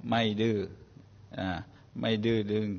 ไม่ดื้อไม่ดื้อดึง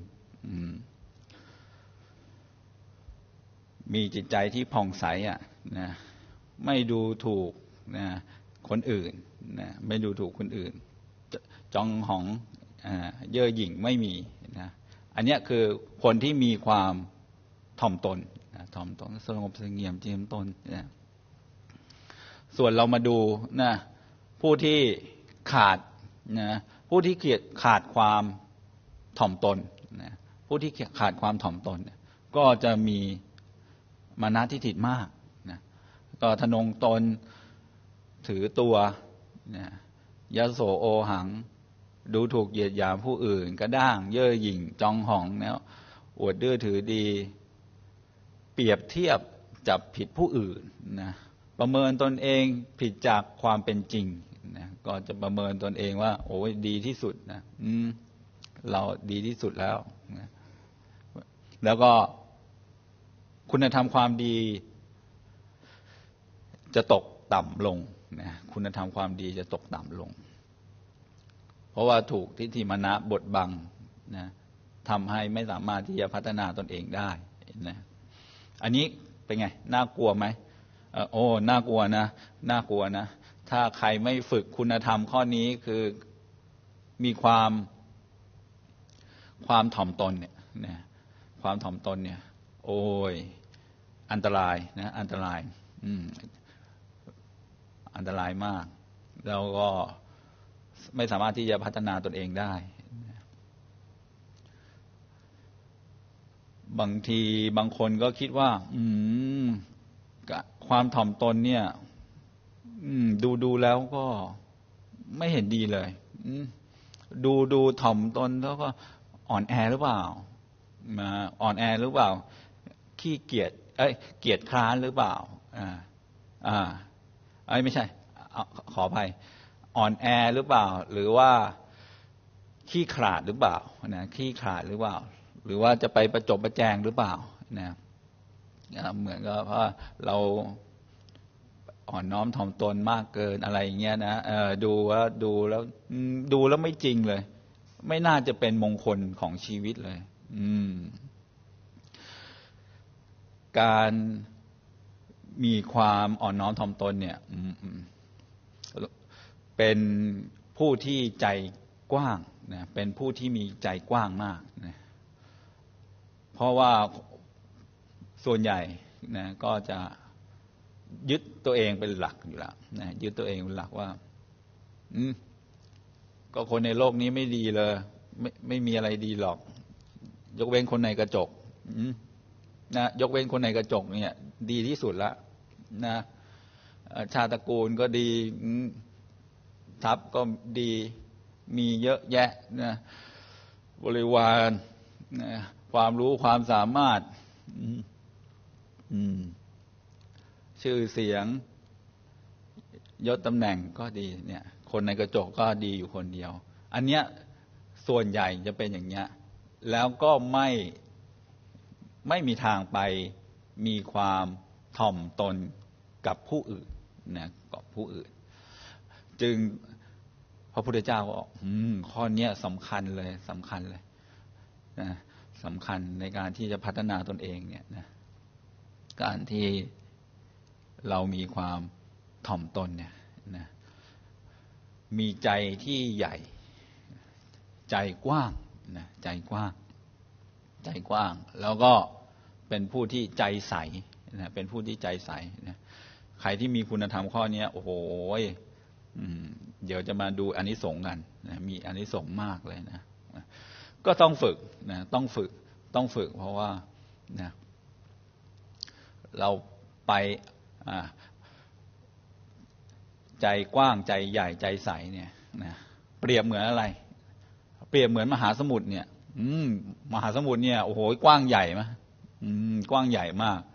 มีจิตใจที่ผ่องใสนะไม่ดูถูกนะคนอื่นนะไม่ดูถูกคนอื่นจองหองเย่อหยิ่งไม่มีนะอันนี้คือคนที่มีความถ่อมตนถ่อมตนสงบเสงี่ยมเจียมตนนะส่วนเรามาดูนะผู้ที่ขาดนะผู้ที่ขาดความถ่อมตนนะผู้ที่ขาดความถ่อมตนก็จะมีมานะทิฏฐิมากนะก็ทะนงตนถือตัวนะยโสโอหังดูถูกเหยียดหยามผู้อื่นกระด้างเย่อหยิ่งจองหองแล้วอวดดื้อถือดีเปรียบเทียบจับผิดผู้อื่นนะประเมินตนเองผิดจากความเป็นจริงนะก็จะประเมินตนเองว่าโอ้ยดีที่สุดนะเราดีที่สุดแล้วนะแล้วก็คุณธรรมความดีจะตกต่ำลงนะคุณธรรมความดีจะตกต่ำลงเพราะว่าถูกทิฏฐิมานะบดบังนะทำให้ไม่สามารถที่จะพัฒนาตนเองได้นะอันนี้เป็นไงน่ากลัวไหมโอ้น่ากลัวนะน่ากลัวนะถ้าใครไม่ฝึกคุณธรรมข้อนี้คือมีความถ่อมตนเนี่ยนะความถ่อมตนเนี่ยโอ้ยอันตรายนะอันตรายอันตรายมากแล้วก็ไม่สามารถที่จะพัฒนาตนเองได้บางทีบางคนก็คิดว่าความถ่อมตนเนี่ยดูแล้วก็ไม่เห็นดีเลยดูถ่อมตนแล้วก็อ่อนแอหรือเปล่ามาอ่อนแอหรือเปล่าขี้เกียจเกียจคร้านหรือเปล่าไม่ใช่ขออภัยอ่อนแอหรือเปล่าหรือว่าขี้ขลาดหรือเปล่านะขี้ขลาดหรือเปล่าหรือว่าจะไปประจบประแจงหรือเปล่านะเหมือนกับว่าเราอ่อนน้อมถ่อมตนมากเกินอะไรอย่างเงี้ยนะดูแล้วไม่จริงเลยไม่น่าจะเป็นมงคลของชีวิตเลยการมีความอ่อนน้อมถ่อมตนเนี่ยเป็นผู้ที่ใจกว้างนะเป็นผู้ที่มีใจกว้างมากนะเพราะว่าส่วนใหญ่นะก็จะยึดตัวเองเป็นหลักอยู่แล้วนะยึดตัวเองเป็นหลักว่าก็คนในโลกนี้ไม่ดีเลยไม่มีอะไรดีหรอกยกเว้นคนในกระจกนะยกเว้นคนในกระจกเนี่ยดีที่สุดละนะชาติตระกูลก็ดีทรัพย์ก็ดีมีเยอะแยะนะบริวารนะความรู้ความสามารถชื่อเสียงยศตำแหน่งก็ดีเนี่ยคนในกระจกก็ดีอยู่คนเดียวอันเนี้ยส่วนใหญ่จะเป็นอย่างเนี้ยแล้วก็ไม่มีทางไปมีความถ่อมตนกับผู้อื่นนะกับผู้อื่นจึงพระพุทธเจ้าบอกข้อนี้สำคัญเลยนะสำคัญในการที่จะพัฒนาตนเองเนี่ยนะการที่เรามีความถ่อมตนเนี่ยนะมีใจที่ใหญ่ใจกว้างนะใจกว้างแล้วก็เป็นผู้ที่ใจใสนะเป็นผู้ที่ใจใสนะใครที่มีคุณธรรมข้อนี้โอ้โหเดี๋ยวจะมาดูอานิสงส์กันนะมีอานิสงส์มากเลยนะก็ต้องฝึกนะต้องฝึกเพราะว่านะเราไปใจกว้างใจใหญ่ใจใสเนี่ยนะเปรียบเหมือนอะไรเปรียบเหมือนมหาสมุทรเนี่ยมหาสมุทรเนี่ยโอ้โหกว้างใหญ่มั้ยกว้างใหญ่มาก